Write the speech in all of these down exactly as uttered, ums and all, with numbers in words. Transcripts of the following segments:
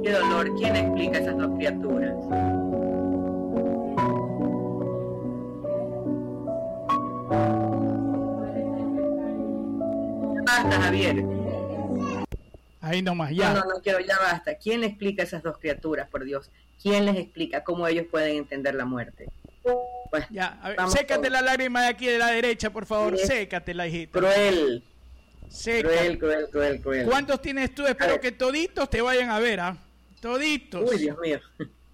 qué dolor. ¿Quién explica esas dos criaturas? Basta, Javier. Ahí nomás, ya. No, no, no quiero, ya basta. ¿Quién le explica a esas dos criaturas, por Dios? ¿Quién les explica cómo ellos pueden entender la muerte? Pues, ya, a ver, sécate todos. La lágrima de aquí de la derecha, por favor, es sécatela, hijita. Cruel. Seca. Cruel, cruel, cruel, cruel. ¿Cuántos tienes tú? Espero que toditos te vayan a ver, ¿ah? ¿eh? Toditos. Uy, Dios mío.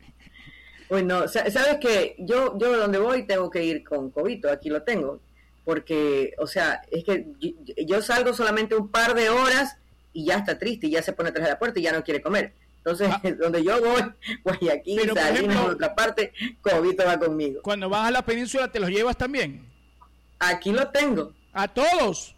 Uy, no, sabes que yo, yo donde voy tengo que ir con Cobito, aquí lo tengo, porque, o sea, es que yo, yo salgo solamente un par de horas y ya está triste y ya se pone atrás de la puerta y ya no quiere comer. Entonces, ah. donde yo voy, Guayaquil, Salinas, por otra parte, Cobito va conmigo. Cuando vas a la península, ¿te los llevas también? Aquí lo tengo. ¿A todos?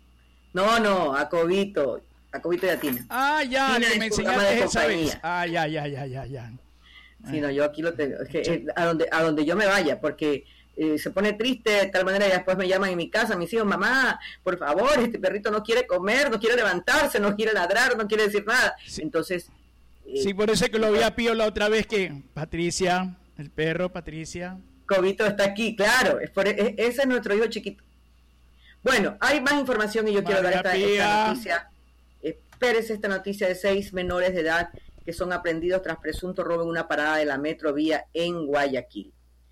No, no, a Cobito, a Cobito y a Tina. Ah, ya, Tina que me enseñaste esa vez. Ah, ya, ya, ya, ya, ya. Sí, no, yo aquí lo tengo. Es que eh, a donde a donde yo me vaya, porque eh, se pone triste de tal manera y después me llaman en mi casa, mis hijos, mamá, por favor, este perrito no quiere comer, no quiere levantarse, no quiere ladrar, no quiere decir nada. Sí. Entonces... Eh, sí, por eso es que lo había Pío la otra vez que... Patricia, el perro, Patricia. Cobito está aquí, claro, es por, es, ese es nuestro hijo chiquito. Bueno, hay más información y yo María quiero dar esta, esta noticia. Espérese esta noticia de seis menores de edad que son aprendidos tras presunto robo en una parada de la Metrovía en Guayaquil.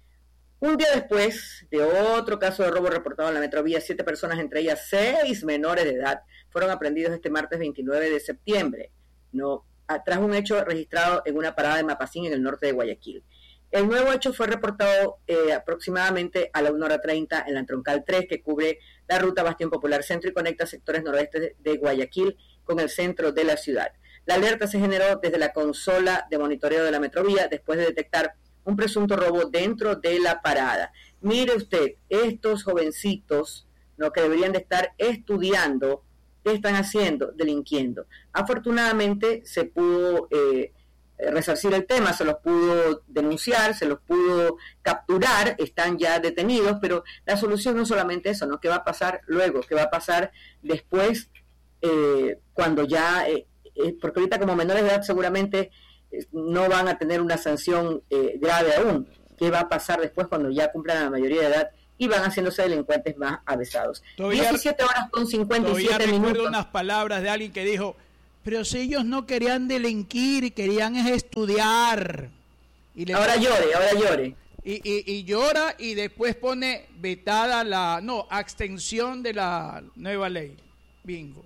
Un día después de otro caso de robo reportado en la Metrovía, siete personas, entre ellas seis menores de edad, fueron aprendidos este martes veintinueve de septiembre, no, tras un hecho registrado en una parada de Mapacín en el norte de Guayaquil. El nuevo hecho fue reportado eh, aproximadamente a la una hora treinta en la Troncal tres, que cubre la ruta Bastión Popular Centro y conecta sectores noroeste de, de Guayaquil con el centro de la ciudad. La alerta se generó desde la consola de monitoreo de la Metrovía después de detectar un presunto robo dentro de la parada. Mire usted, estos jovencitos, ¿no?, que deberían de estar estudiando, ¿qué están haciendo? Delinquiendo. Afortunadamente se pudo eh, resarcir el tema, se los pudo denunciar, se los pudo capturar, están ya detenidos, pero la solución no es solamente eso, ¿no? ¿Qué va a pasar luego? ¿Qué va a pasar después eh, cuando ya... Eh, porque ahorita como menores de edad seguramente no van a tener una sanción eh, grave aún? ¿Qué va a pasar después cuando ya cumplan la mayoría de edad y van haciéndose delincuentes más avesados? Todavía, diecisiete horas con cincuenta y siete minutos. Recuerdo unas palabras de alguien que dijo, pero si ellos no querían delinquir, querían es estudiar. Y le ahora pone, llore, ahora llore. Y, y, y llora y después pone vetada la, no, abstención de la nueva ley. Bingo.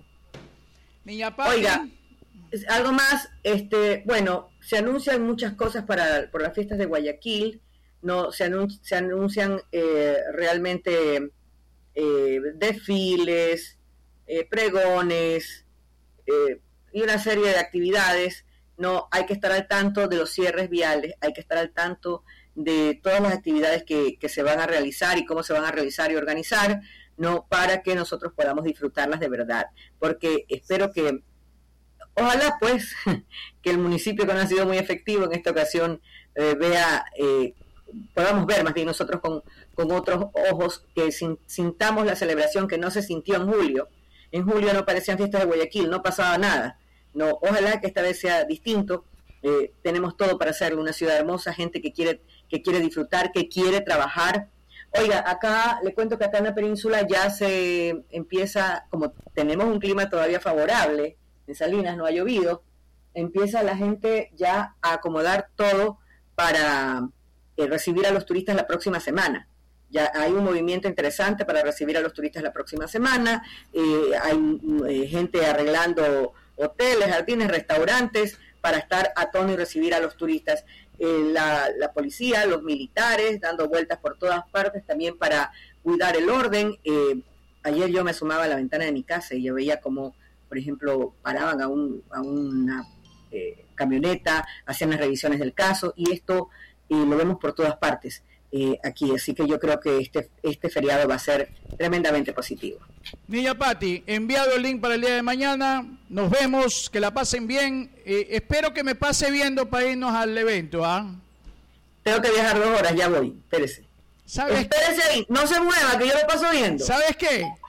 Niña Pati. Oiga, algo más, este, bueno, se anuncian muchas cosas para por las fiestas de Guayaquil, no se, anun, se anuncian eh, realmente eh, desfiles, eh, pregones eh, y una serie de actividades. No hay que estar al tanto de los cierres viales, hay que estar al tanto de todas las actividades que, que se van a realizar y cómo se van a realizar y organizar, no, para que nosotros podamos disfrutarlas de verdad, porque espero que ojalá pues que el municipio, que no ha sido muy efectivo en esta ocasión, eh, vea, eh, podamos ver más bien nosotros con, con otros ojos, que sin, sintamos la celebración que no se sintió en julio. En julio no parecían fiestas de Guayaquil, no pasaba nada. No, ojalá que esta vez sea distinto. Eh, tenemos todo para hacerlo, una ciudad hermosa, gente que quiere, que quiere disfrutar, que quiere trabajar. Oiga, acá le cuento que acá en la península ya se empieza, como tenemos un clima todavía favorable, en Salinas no ha llovido, empieza la gente ya a acomodar todo para eh, recibir a los turistas la próxima semana. Ya hay un movimiento interesante para recibir a los turistas la próxima semana, eh, hay eh, gente arreglando hoteles, jardines, restaurantes para estar a tono y recibir a los turistas. Eh, la, la policía, los militares dando vueltas por todas partes también para cuidar el orden. Eh, ayer yo me asomaba a la ventana de mi casa y yo veía como, por ejemplo, paraban a, un, a una eh, camioneta, hacían las revisiones del caso, y esto eh, lo vemos por todas partes eh, aquí, así que yo creo que este, este feriado va a ser tremendamente positivo. Niña Pati, enviado el link para el día de mañana, nos vemos, que la pasen bien, eh, espero que me pase viendo para irnos al evento, ¿ah? Tengo que viajar dos horas, ya voy, espérese. ¿Sabes? Espérese ahí, no se mueva, que yo lo paso viendo. ¿Sabes qué?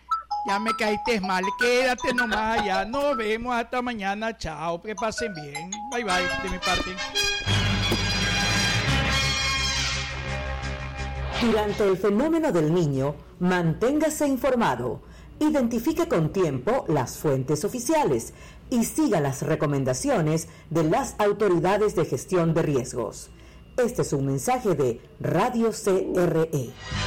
Ya me caíste mal, quédate nomás allá. Nos vemos hasta mañana. Chao, que pasen bien. Bye bye de mi parte. Durante el fenómeno del niño, manténgase informado, identifique con tiempo las fuentes oficiales y siga las recomendaciones de las autoridades de gestión de riesgos. Este es un mensaje de Radio C R E.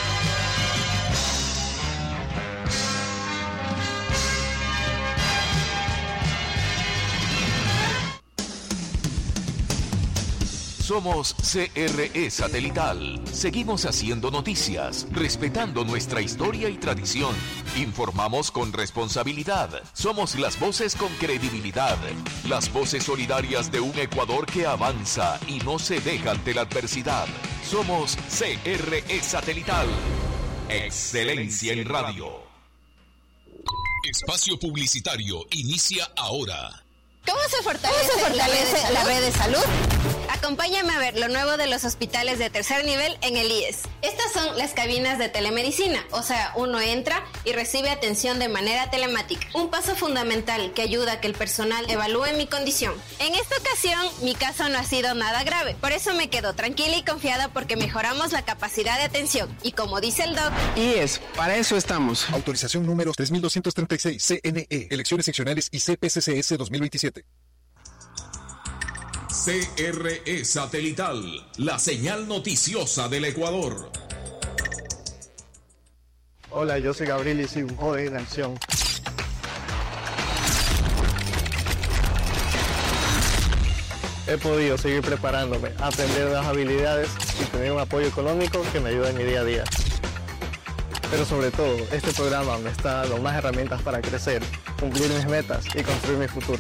Somos C R E Satelital. Seguimos haciendo noticias, respetando nuestra historia y tradición. Informamos con responsabilidad. Somos las voces con credibilidad. Las voces solidarias de un Ecuador que avanza y no se deja ante la adversidad. Somos C R E Satelital. Excelencia en radio. Espacio publicitario inicia ahora. ¿Cómo se fortalece, ¿Cómo se fortalece la, red de salud? la red de salud? Acompáñame a ver lo nuevo de los hospitales de tercer nivel en el I E S. Estas son las cabinas de telemedicina, o sea, uno entra y recibe atención de manera telemática. Un paso fundamental que ayuda a que el personal evalúe mi condición. En esta ocasión, mi caso no ha sido nada grave, por eso me quedo tranquila y confiada porque mejoramos la capacidad de atención. Y como dice el doc... I E S, para eso estamos. Autorización número tres mil doscientos treinta y seis, C N E, Elecciones Seccionales y C P C C S dos mil veintisiete. C R E Satelital, la señal noticiosa del Ecuador. Hola, yo soy Gabriel y soy un joven en acción. He podido seguir preparándome, aprender nuevas habilidades y tener un apoyo económico que me ayuda en mi día a día. Pero sobre todo, este programa me está dando más herramientas para crecer, cumplir mis metas y construir mi futuro.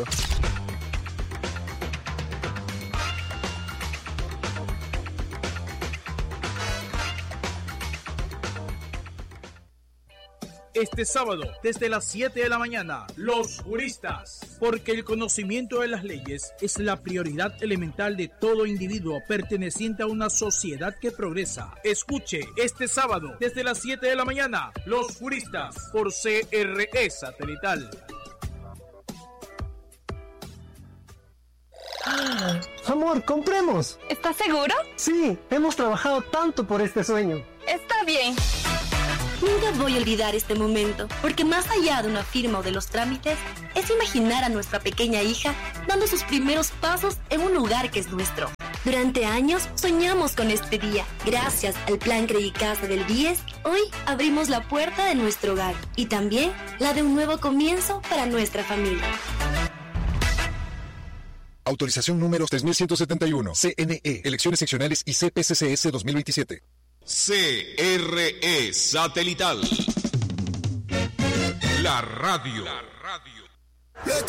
Este sábado, desde las siete de la mañana, los juristas. Porque el conocimiento de las leyes es la prioridad elemental de todo individuo perteneciente a una sociedad que progresa. Escuche este sábado, desde las siete de la mañana, los juristas, por C R E Satelital. Ah, amor, compremos. ¿Estás seguro? Sí, hemos trabajado tanto por este sueño. Está bien. Nunca voy a olvidar este momento, porque más allá de una firma o de los trámites, es imaginar a nuestra pequeña hija dando sus primeros pasos en un lugar que es nuestro. Durante años soñamos con este día. Gracias al Plan Credicasa del D I E S, hoy abrimos la puerta de nuestro hogar y también la de un nuevo comienzo para nuestra familia. Autorización número tres mil ciento setenta y uno, C N E, Elecciones Seccionales y C P C C S dos mil veintisiete. C R E Satelital. La radio. La radio.